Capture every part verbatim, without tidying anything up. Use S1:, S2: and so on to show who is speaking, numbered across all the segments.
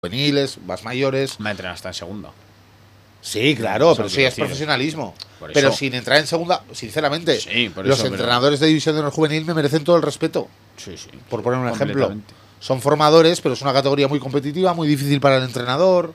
S1: juveniles, más mayores.
S2: Me entrena hasta en segunda.
S1: Sí, claro, pero eso ya es profesionalismo. Pero sin entrar en segunda, sinceramente,
S2: sí, por
S1: los
S2: eso,
S1: entrenadores
S2: pero...
S1: de división de honor juvenil me merecen todo el respeto.
S2: Sí, sí.
S1: Por poner un ejemplo. Son formadores, pero es una categoría muy competitiva, muy difícil para el entrenador.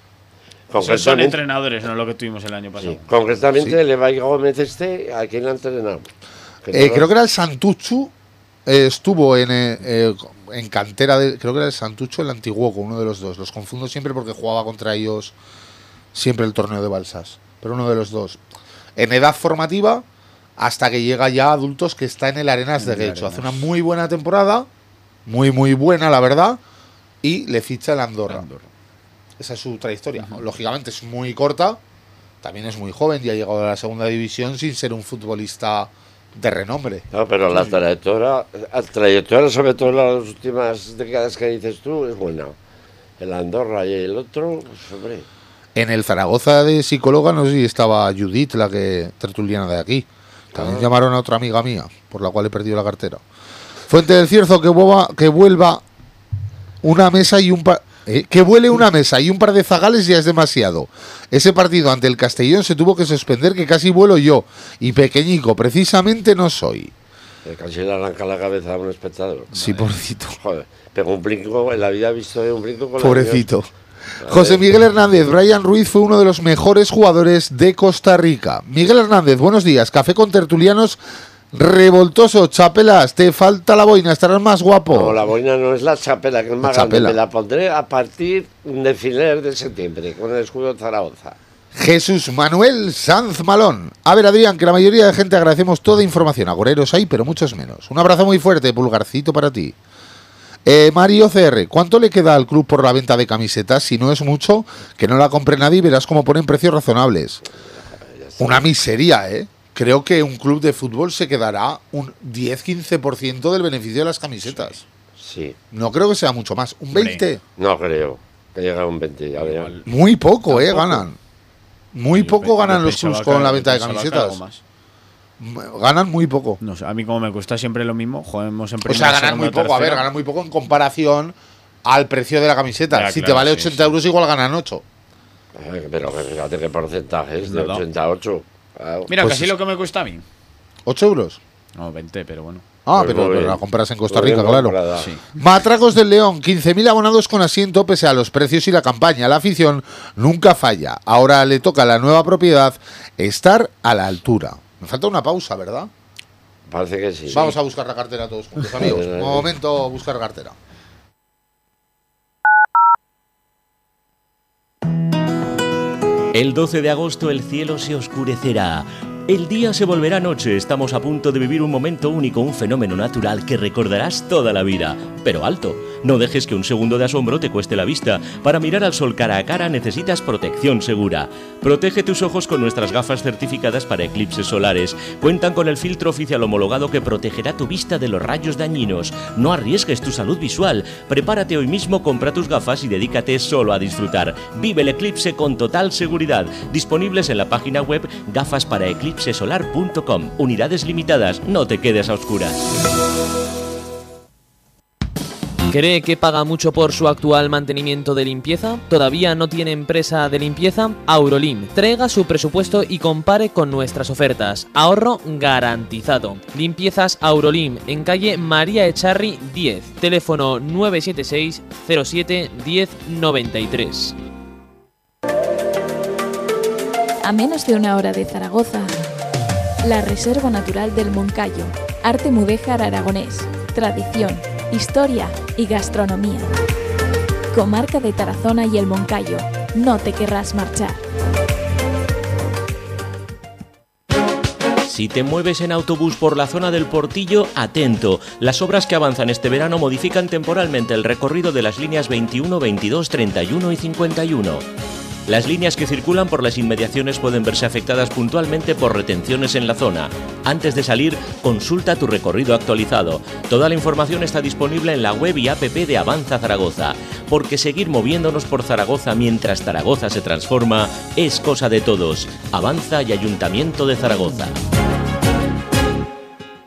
S2: Son entrenadores, no lo que tuvimos el año pasado.
S3: Sí. Concretamente, sí. El Levi Gómez este, ¿a quién ha entrenado?
S1: Eh, no creo que era el Santuchu. Eh, estuvo en, eh, en cantera de. Creo que era el Santucho, el Antiguoco, uno de los dos. Los confundo siempre porque jugaba contra ellos siempre el torneo de Balsas. Pero uno de los dos. En edad formativa, hasta que llega ya a adultos, que está en el Arenas de Guecho. Hace una muy buena temporada. Muy, muy buena, la verdad. Y le ficha el Andorra. Andorra. Esa es su trayectoria. Uh-huh. Lógicamente es muy corta. También es muy joven y ha llegado a la segunda división sin ser un futbolista de renombre.
S3: No, pero sí. la trayectoria, la trayectoria, sobre todo en las últimas décadas que dices tú, es buena. El Andorra y el otro, pues hombre.
S1: En el Zaragoza de psicóloga, no sé si estaba Judith, la que tertuliana de aquí. También ah. llamaron a otra amiga mía, por la cual he perdido la cartera. Fuente del Cierzo, que vuelva, que vuelva una mesa y un par... Eh, que vuele una mesa y un par de zagales ya es demasiado. Ese partido ante el Castellón se tuvo que suspender, que casi vuelo yo. Y pequeñico, precisamente no soy.
S3: Eh, casi le arranca la cabeza a un espectador.
S1: Sí, pobrecito.
S3: Joder, pegó un brinco, en la vida he visto un brinco con
S1: pobrecito. La José Miguel Hernández, Brian Ruiz fue uno de los mejores jugadores de Costa Rica. Miguel Hernández, buenos días. Café con tertulianos. Revoltoso, Chapelas, te falta la boina, estarás más guapo.
S3: No, la boina no es la chapela, que es más grande. Me la pondré a partir de finales de septiembre, con el escudo de Zaragoza.
S1: Jesús Manuel Sanz Malón. A ver, Adrián, que la mayoría de gente agradecemos toda información. Agoreros hay, pero muchos menos. Un abrazo muy fuerte, pulgarcito para ti. Eh, Mario C R, ¿cuánto le queda al club por la venta de camisetas? Si no es mucho, que no la compre nadie y verás cómo ponen precios razonables. Una miseria, ¿eh? Creo que un club de fútbol se quedará un diez a quince por ciento del beneficio de las camisetas.
S3: Sí.
S1: No creo que sea mucho más. ¿Un veinte?
S3: No creo que llegue a un veinte. Ya
S1: muy poco, ¿eh? Ganan. Muy poco ganan los clubs con la venta de camisetas. Ganan muy poco.
S2: No sé, a mí como me cuesta siempre lo mismo, jugamos en
S1: primera. O sea, ganan muy poco. A ver, ganan muy poco en comparación al precio de la camiseta. Ya, si claro, te vale ochenta sí, euros, sí. igual ganan ocho.
S3: Pero fíjate qué porcentaje es de ochenta a ocho.
S2: Claro. Mira, pues casi es lo que me cuesta a mí.
S1: ¿ocho euros?
S2: No, veinte, pero bueno.
S1: Ah,
S3: pues
S1: pero, pero la compras en Costa Rica, claro.
S2: Sí.
S1: Matracos del León, quince mil abonados con asiento pese a los precios y la campaña. La afición nunca falla. Ahora le toca a la nueva propiedad estar a la altura. Me falta una pausa, ¿verdad?
S3: Parece que sí.
S1: Vamos a buscar la cartera todos juntos, amigos. Un momento, buscar cartera.
S4: El doce de agosto el cielo se oscurecerá. El día se volverá noche, estamos a punto de vivir un momento único, un fenómeno natural que recordarás toda la vida. Pero alto, no dejes que un segundo de asombro te cueste la vista. Para mirar al sol cara a cara necesitas protección segura. Protege tus ojos con nuestras gafas certificadas para eclipses solares. Cuentan con el filtro oficial homologado que protegerá tu vista de los rayos dañinos. No arriesgues tu salud visual. Prepárate hoy mismo, compra tus gafas y dedícate solo a disfrutar. Vive el eclipse con total seguridad. Disponibles en la página web gafas para eclipse solar punto com. Unidades limitadas, no te quedes a oscuras.
S5: ¿Cree que paga mucho por su actual mantenimiento de limpieza? ¿Todavía no tiene empresa de limpieza? Aurolim. Traiga su presupuesto y compare con nuestras ofertas. Ahorro garantizado. Limpiezas Aurolim, en calle María Echarri diez. Teléfono nueve siete seis cero siete diez noventa y tres.
S6: A menos de una hora de Zaragoza, la Reserva Natural del Moncayo. Arte mudéjar aragonés. Tradición, historia y gastronomía. Comarca de Tarazona y el Moncayo. No te querrás marchar.
S4: Si te mueves en autobús por la zona del Portillo, atento. Las obras que avanzan este verano modifican temporalmente el recorrido de las líneas veintiuno, veintidós, treinta y uno y cincuenta y uno. Las líneas que circulan por las inmediaciones pueden verse afectadas puntualmente por retenciones en la zona. Antes de salir, consulta tu recorrido actualizado. Toda la información está disponible en la web y app de Avanza Zaragoza, porque seguir moviéndonos por Zaragoza mientras Zaragoza se transforma es cosa de todos. Avanza y Ayuntamiento de Zaragoza.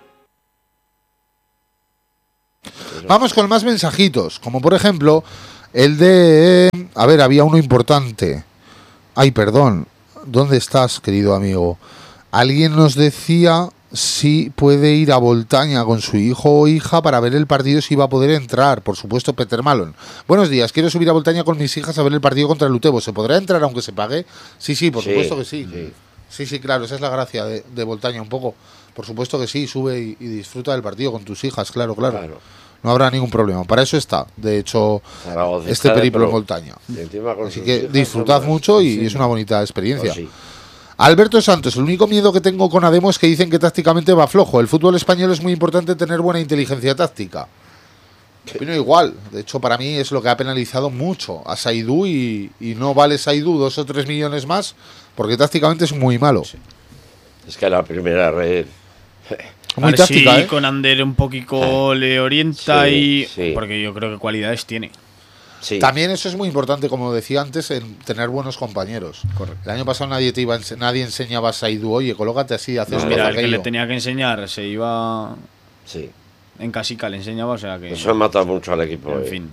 S1: Vamos con más mensajitos, como por ejemplo... El de... A ver, había uno importante. Ay, perdón. ¿Dónde estás, querido amigo? Alguien nos decía si puede ir a Voltaña con su hijo o hija para ver el partido, si va a poder entrar. Por supuesto, Peter Malon. Buenos días, quiero subir a Voltaña con mis hijas a ver el partido contra el Utebo. ¿Se podrá entrar aunque se pague? Sí, sí, por
S3: Sí,
S1: supuesto que sí.
S3: sí.
S1: Sí, sí, claro, esa es la gracia de, de Voltaña un poco. Por supuesto que sí, sube y, y disfruta del partido con tus hijas, claro, claro.
S3: Claro.
S1: No habrá ningún problema. Para eso está, de hecho,
S3: Zaragoza
S1: este
S3: está de
S1: periplo en
S3: pro.
S1: Voltaña.
S3: Y encima con
S1: Así
S3: sus
S1: que
S3: hijas
S1: disfrutad
S3: son
S1: mucho y
S3: sí.
S1: es una bonita experiencia.
S3: Pues sí.
S1: Alberto Santos, el único miedo que tengo con Ademo es que dicen que tácticamente va flojo. El fútbol español es muy importante tener buena inteligencia táctica. Opino igual. De hecho, para mí es lo que ha penalizado mucho a Saidú y, y no vale Saidú dos o tres millones más porque tácticamente es muy malo.
S3: Sí. Es que la primera red...
S1: Muy
S2: Ahora
S1: táctica,
S2: sí,
S1: ¿eh?
S2: con Ander un poquito le orienta
S3: Sí,
S2: y...
S3: sí.
S2: Porque yo creo que cualidades tiene.
S3: Sí.
S1: También eso es muy importante, como decía antes, en tener buenos compañeros.
S2: Correcto.
S1: El año pasado nadie te iba a ense- nadie enseñaba a Saidú, oye, colócate así, haces
S2: Pues
S1: esto,
S2: mira, el que
S1: aquello.
S2: le tenía que enseñar se iba
S3: Sí.
S2: en casica, le enseñaba, o sea que...
S3: Eso ha matado mucho al equipo.
S2: En
S3: eh.
S2: fin.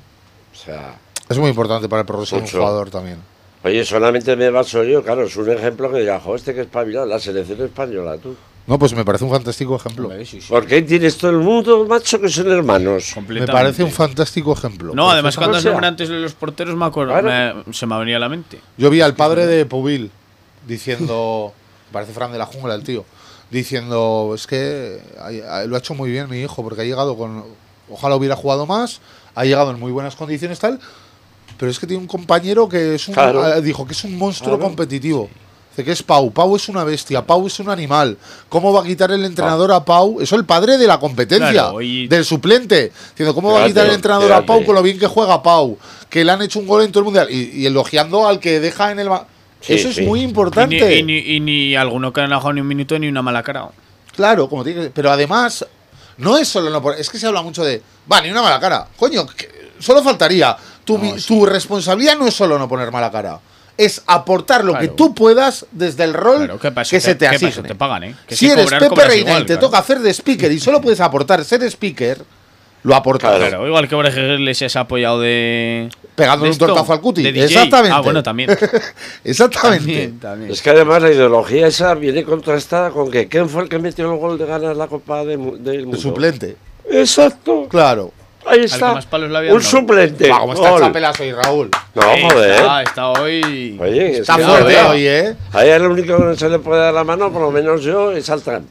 S3: O sea...
S1: Es muy importante para el progreso de un
S3: Mucho.
S1: jugador también.
S3: Oye, solamente me baso yo, claro, es un ejemplo que diga, jo, este que es espabilado, la selección española, tú.
S1: No, pues me parece un fantástico ejemplo.
S2: Hombre, sí, sí.
S3: Porque ahí tienes todo el mundo, macho, que son hermanos.
S1: Me
S2: Completamente.
S1: parece un fantástico ejemplo.
S2: No, además cuando
S3: O
S2: has
S3: sea,
S2: nombrado antes de los porteros me acuerdo,
S3: claro.
S2: me- se me venía a la mente.
S1: Yo vi al padre de Pubil diciendo, parece Fran de la Jungla el tío, diciendo, es que ha- ha- lo ha hecho muy bien mi hijo, porque ha llegado con, ojalá hubiera jugado más, ha llegado en muy buenas condiciones tal, pero es que tiene un compañero que es un,
S3: Claro.
S1: ah, dijo que es un monstruo
S3: Claro.
S1: competitivo. Dice que es Pau, Pau es una bestia, Pau es un animal. ¿Cómo va a quitar el entrenador a Pau? Eso el padre de la competencia,
S2: Claro, y-
S1: del suplente. Diciendo, ¿cómo va a
S3: Fíjate,
S1: quitar el entrenador a Pau
S3: fíjate.
S1: con lo bien que juega Pau? Que le han hecho un gol en todo el mundial. Y, y elogiando al que deja en el... ba-
S3: Sí,
S1: Eso
S3: sí.
S1: es muy
S2: Y
S1: importante.
S2: ni, y, ni, y ni alguno que no ha jugado ni un minuto ni una mala cara.
S1: Claro, como tiene que- pero además, no es solo no por- es que se habla mucho de, va, ni una mala cara. Coño, que- solo faltaría. Tu, mi- tu responsabilidad no es solo no poner mala cara. Es aportar lo
S2: Claro.
S1: que tú puedas desde el rol
S2: Claro, ¿qué pasa?
S1: que se te
S2: ¿Qué pasa?
S1: asigne.
S2: Te pagan, ¿eh? Que
S1: Si
S2: si
S1: eres
S2: cobrar,
S1: Pepe
S2: cobras
S1: Reina
S2: igual,
S1: y te
S2: claro.
S1: toca hacer de speaker y solo puedes aportar ser speaker, lo aportas.
S3: Claro.
S2: Claro, igual que Borja Iglesias se ha apoyado de...
S1: Pegándole
S2: de
S1: un
S2: esto,
S1: tortazo al cuti.
S2: de D J.
S1: Exactamente.
S2: Ah, bueno, también.
S1: Exactamente.
S2: También, también.
S3: Es que además la ideología esa viene contrastada con que ¿quién fue el que metió el gol de ganar la Copa de mu- del Mundo?
S1: De suplente.
S3: Exacto.
S1: Claro.
S3: Ahí
S2: que
S3: está.
S2: más palos le había
S3: Un
S2: dado.
S3: suplente.
S1: Va, como está
S3: Gol.
S1: el chapelazo ahí, Raúl.
S3: No,
S2: Eh,
S3: joder.
S2: Está, está hoy...
S3: Oye, es
S1: Está
S3: que
S1: fuerte
S3: joder.
S1: hoy, ¿eh?
S3: Ahí es lo único que no se le puede dar la mano, por lo menos yo, es al Trump.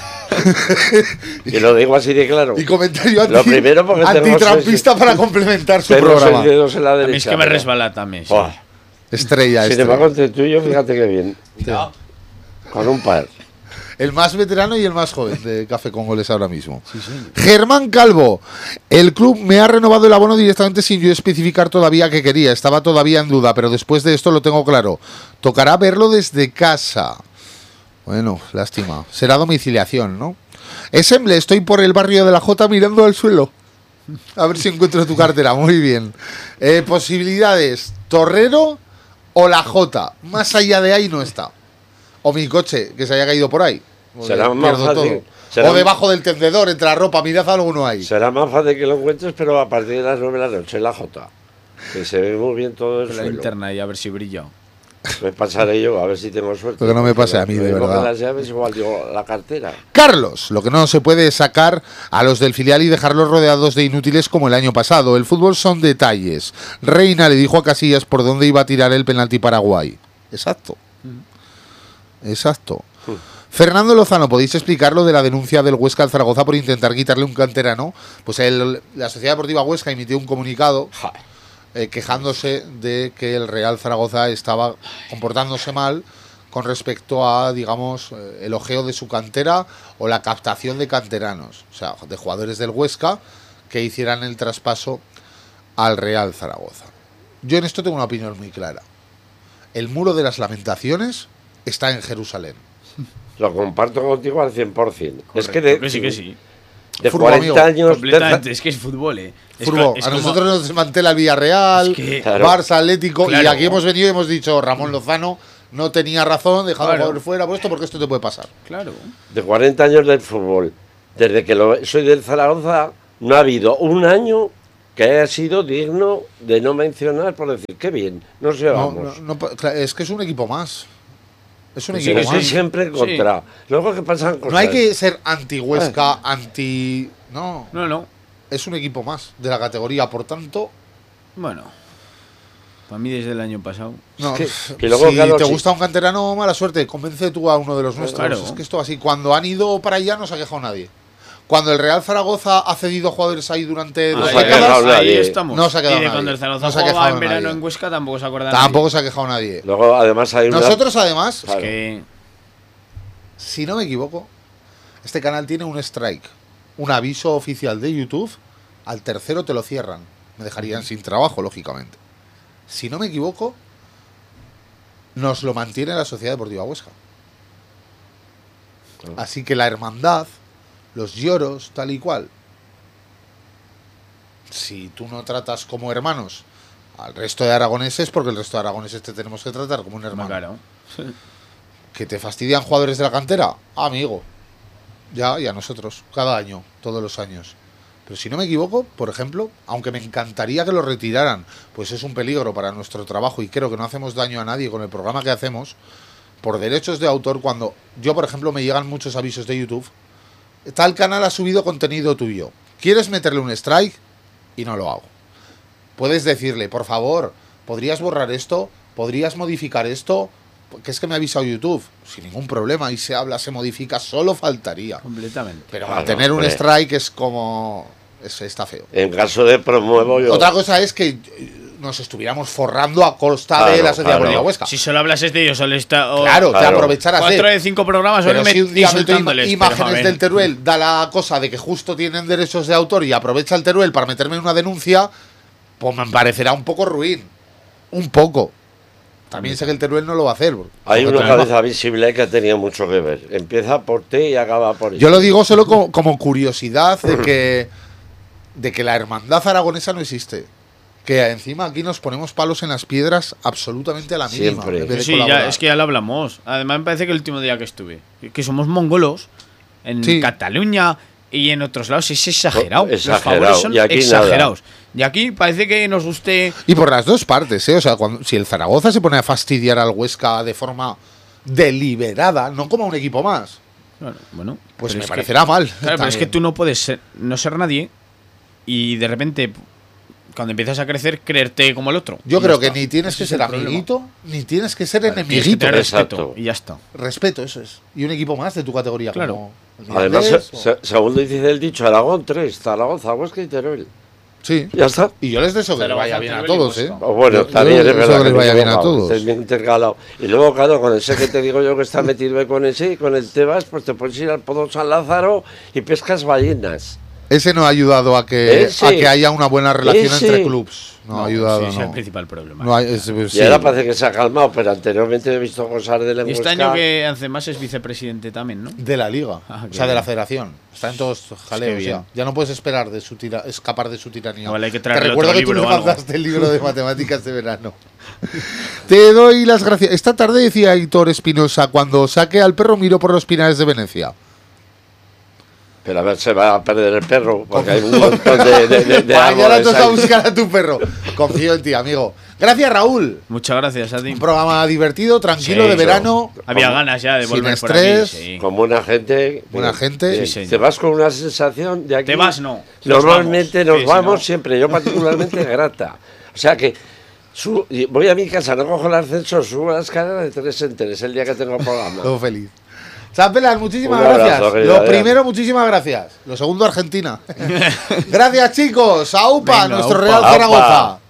S3: Y lo digo así de claro.
S1: Y comentario anti,
S3: Lo primero porque tengo
S1: antitrampista
S3: seis-
S1: para complementar su
S3: Tengo
S1: programa.
S3: seis dedos en la
S2: A mí
S3: derecha.
S2: es que me
S3: pero-
S2: resbala también. sí.
S3: Buah.
S1: Estrella,
S3: Sin
S1: estrella.
S3: embargo, entre tú y yo, fíjate qué bien. Con un par.
S1: El más veterano y el más joven de Café con Goles ahora mismo. Germán Calvo. El club me ha renovado el abono directamente sin yo especificar todavía qué quería. Estaba todavía en duda, pero después de esto lo tengo claro. Tocará verlo desde casa. Bueno, lástima. Será domiciliación, ¿no? Esemble, estoy por el barrio de la Jota mirando al suelo. A ver si encuentro tu cartera. Muy bien. Eh, posibilidades. Torrero o la Jota. Más allá de ahí no está. O mi coche, que se haya caído por ahí.
S3: Será
S1: Porque
S3: más
S1: pierdo
S3: fácil.
S1: todo.
S3: Será-
S1: O debajo del tendedor, entre la ropa, mirad alguno ahí.
S3: Será más fácil que lo encuentres, pero a partir de las nueve de la noche, la Jota. Que se ve muy bien todo el
S2: La
S3: suelo.
S2: linterna y a ver si brilla.
S3: Me pasaré yo, a ver si tengo suerte.
S1: Lo que no me pase a mí, de
S3: Luego
S1: verdad.
S3: que las llaves, igual digo, la cartera.
S1: Carlos, lo que no se puede es sacar a los del filial y dejarlos rodeados de inútiles como el año pasado. El fútbol son detalles. Reina le dijo a Casillas por dónde iba a tirar el penalti Paraguay. Exacto. Exacto. Fernando Lozano, ¿podéis explicar lo de la denuncia del Huesca al Zaragoza por intentar quitarle un canterano? Pues el- la Sociedad Deportiva Huesca emitió un comunicado eh, quejándose de que el Real Zaragoza estaba comportándose mal con respecto a, digamos, eh, el ojeo de su cantera o la captación de canteranos, o sea, de jugadores del Huesca que hicieran el traspaso al Real Zaragoza. Yo en esto tengo una opinión muy clara. El muro de las lamentaciones está en Jerusalén.
S3: Lo comparto contigo al cien por ciento. Es que
S2: Correcto,
S3: de,
S2: que sí, que sí.
S3: de
S1: Fútbol,
S3: cuarenta
S1: amigo.
S3: años...
S2: Completamente. Es que es fútbol, ¿eh? Es
S1: Furbo,
S2: co- es
S1: a
S2: como-
S1: nosotros nos desmantela el Villarreal,
S2: Es que-
S3: Claro.
S1: Barça, Atlético, y
S2: Claro.
S1: aquí hemos venido y hemos dicho Ramón Lozano no tenía razón, dejado
S2: Claro.
S1: por fuera por esto porque esto te puede pasar.
S2: Claro.
S3: De cuarenta años del fútbol. Desde que lo, soy del Zaragoza, no ha habido un año que haya sido digno de no mencionar por decir, qué bien, nos
S1: No,
S3: llevamos.
S1: no, no, es que es un equipo más. Es un
S3: Sí,
S1: equipo
S3: estoy
S1: más.
S3: siempre en contra.
S2: Sí.
S3: Luego que pasan cosas.
S1: No hay que ser anti-Huesca, anti... No,
S2: No, no.
S1: es un equipo más de la categoría, por tanto...
S2: Bueno. Para mí desde el año pasado.
S1: No,
S3: que- y luego,
S1: si
S3: claro,
S1: te
S3: sí.
S1: gusta un canterano, mala suerte, convence tú a uno de los nuestros.
S2: Claro.
S1: Es que esto así, cuando han ido para allá no se ha quejado nadie. Cuando el Real Zaragoza ha cedido jugadores ahí durante dos
S3: se ha
S1: décadas,
S3: quejado
S2: ahí
S3: nadie.
S2: estamos.
S1: No se ha quedado
S2: y de
S1: nadie.
S2: cuando el Zaragoza
S1: No se ha
S2: jugaba
S1: quejado
S2: en verano
S1: nadie.
S2: en Huesca tampoco se acuerda
S1: tampoco
S2: nadie.
S1: se ha quejado nadie.
S3: Luego, además, hay una.
S1: Nosotros, además,
S3: Claro.
S2: Que
S1: si no me equivoco, este canal tiene un strike, un aviso oficial de YouTube. Al tercero te lo cierran. Me dejarían sin trabajo, lógicamente. Si no me equivoco, nos lo mantiene la Sociedad Deportiva Huesca. Así que la hermandad, los lloros, tal y cual. Si tú no tratas como hermanos al resto de aragoneses, porque el resto de aragoneses te tenemos que tratar como un hermano.
S2: claro.
S1: ¿Que te fastidian jugadores de la cantera? Amigo. Ya, y a nosotros. Cada año, todos los años. Pero si no me equivoco, por ejemplo, aunque me encantaría que lo retiraran, pues es un peligro para nuestro trabajo y creo que no hacemos daño a nadie con el programa que hacemos, por derechos de autor, cuando yo, por ejemplo, me llegan muchos avisos de YouTube, tal canal ha subido contenido tuyo. ¿Quieres meterle un strike? Y no lo hago. Puedes decirle, por favor, ¿podrías borrar esto? ¿Podrías modificar esto? Que es que me ha avisado YouTube. Sin ningún problema. Y se habla, se modifica, solo faltaría.
S2: Completamente.
S1: Pero
S3: Claro,
S1: mantener un
S3: hombre.
S1: strike es como... Es, está feo.
S3: En caso de promuevo yo.
S1: Otra cosa es que nos estuviéramos forrando a costa de
S3: Claro,
S1: la Sociedad
S3: claro.
S1: Deportiva Huesca.
S2: Si solo hablases de ellos, solo está. o
S1: Claro, te
S3: Claro.
S1: aprovecharás
S2: Cuatro
S1: de...
S2: de cinco programas
S1: Pero
S2: solo
S1: si un
S2: me
S1: día meto
S2: insultándoles.
S1: im-
S2: pero, a
S1: imágenes
S2: ver.
S1: del Teruel, da la cosa de que justo tienen derechos de autor y aprovecha el Teruel para meterme en una denuncia, pues me parecerá un poco ruin. Un poco. También sé que el Teruel no lo va a hacer.
S3: Hay
S1: porque
S3: una
S1: tenemos-
S3: cabeza visible que ha tenido mucho que ver. Empieza por ti y acaba por
S1: Yo lo digo solo como, como curiosidad de que, de que la hermandad aragonesa no existe. Que encima aquí nos ponemos palos en las piedras absolutamente a la mínima.
S3: Siempre.
S1: en vez de
S2: Sí, ya,
S1: colaborar.
S2: es que ya lo hablamos. Además, me parece que el último día que estuve, que somos mongolos en
S1: Sí.
S2: Cataluña y en otros lados, es exagerado. Los
S3: Exagerado.
S2: favores son
S3: Y aquí
S2: exagerados. Y aquí parece que nos guste.
S1: Y por las dos partes, ¿eh? O sea, cuando, si el Zaragoza se pone a fastidiar al Huesca de forma deliberada, no como a un equipo más,
S2: Claro, bueno,
S1: pues
S2: pero
S1: me
S2: es que-
S1: parecerá mal.
S2: Claro, pero es
S1: también.
S2: que tú no puedes ser- no ser nadie y de repente, cuando empiezas a crecer, creerte como el otro.
S1: Yo
S2: Y
S1: creo
S2: ya
S1: que
S2: está.
S1: ni tienes
S2: Ese
S1: que
S2: es
S1: ser
S2: el problema.
S1: amiguito, ni tienes que ser
S2: Tienes que
S1: enemiguito.
S2: tener respeto
S3: Exacto.
S2: y ya está.
S1: Respeto, eso es. Y un equipo más de tu categoría.
S2: Claro.
S1: Como el
S3: Además,
S1: Mirandés,
S3: se-
S1: o-
S3: se- según dice el dicho, Aragón tres, Zaragoza, Huesca y Teruel.
S1: Sí.
S3: Ya está.
S1: Y yo les deseo que les
S2: Zaragoza,
S1: vaya bien a
S2: Teruel y
S1: todos, ¿eh?
S2: Huesca.
S3: O bueno,
S1: Yo-
S3: también
S1: yo
S3: es
S1: deseo
S3: verdad
S1: que les
S3: me he
S1: vaya bien a
S3: equivocado,
S1: todos.
S3: estoy bien intercalado. Y luego, claro, con ese que te digo yo que está metido con ese y con el Tebas, pues te puedes ir al Podo San Lázaro y pescas ballenas.
S1: Ese no ha ayudado a que,
S3: Ese.
S1: a que haya una buena relación
S3: Ese.
S1: entre clubs. No, ha ayudado.
S2: Sí, ese es
S1: no.
S2: el principal problema.
S1: No hay- es-
S3: Y
S1: sí.
S3: ahora parece que se ha calmado, pero anteriormente he visto cosas de
S2: Y
S3: lengua.
S2: este año que hace más es vicepresidente también, ¿no?
S1: De la liga,
S2: Ah,
S1: o
S2: qué
S1: sea, de la
S2: bien.
S1: federación. Está en todos jaleos
S2: bien.
S1: ya. Ya no puedes esperar de su tira, escapar de su tiranía.
S2: Igual hay que
S1: Te
S2: traerle
S1: recuerdo
S2: otro
S1: que tú
S2: libro
S1: le
S2: o algo.
S1: mandaste el libro de matemáticas de verano. Te doy las gracias. Esta tarde decía Hitor Espinosa, cuando saque al perro miro por los pinares de Venecia.
S3: Pero a ver, se va a perder el perro, porque hay un montón de, de, de, de
S1: Mañana
S3: árboles
S1: te vas a
S3: ahí.
S1: buscar a tu perro. Confío en ti, amigo. Gracias, Raúl.
S2: Muchas gracias a ti.
S1: Un programa divertido, tranquilo,
S2: Sí,
S1: de
S2: eso.
S1: verano.
S2: Había ganas ya de
S1: Sin
S2: volver por
S1: estrés,
S2: aquí. Sí.
S3: Con buena gente.
S1: Buena gente.
S3: Sí,
S2: Sí, señor.
S3: te vas con una sensación de aquí.
S2: Te vas, no. Nos
S3: Normalmente
S2: vamos.
S3: nos
S2: Sí, sí,
S3: vamos
S2: no.
S3: siempre, yo particularmente grata. O sea que su- y voy a mi casa, no cojo el ascensor, subo la escalera de tres en tres el día que tengo programa.
S1: Todo feliz. Champelas, muchísimas
S3: Un abrazo,
S1: gracias.
S3: querido
S1: Lo
S3: Adrián.
S1: primero, muchísimas gracias. Lo segundo, Argentina. Gracias, chicos. A UPA,
S2: Venga,
S1: nuestro
S2: aupa.
S1: Real
S3: Aupa.
S1: Zaragoza.